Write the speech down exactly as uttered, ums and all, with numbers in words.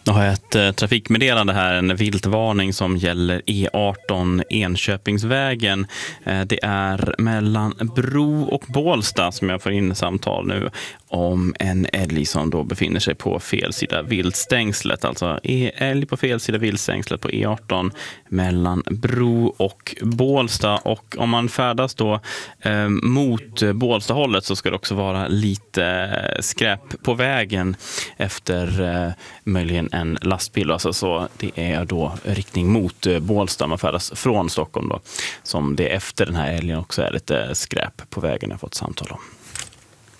Jag har ett eh, trafikmeddelande här, en viltvarning som gäller E arton Enköpingsvägen. Eh, det är mellan Bro och Bålsta som jag får in samtal nu om en älg som då befinner sig på fel sida viltstängslet. Alltså älg på fel sida viltstängslet på E arton mellan Bro och Bålsta. Och om man färdas då eh, mot Bålstahållet så ska det också vara lite skräp på vägen efter eh, möjligen en lastbil. Alltså, så det är då riktning mot eh, Bålsta. Man färdas från Stockholm då. Som det efter den här älgen också är lite skräp på vägen jag fått samtal om.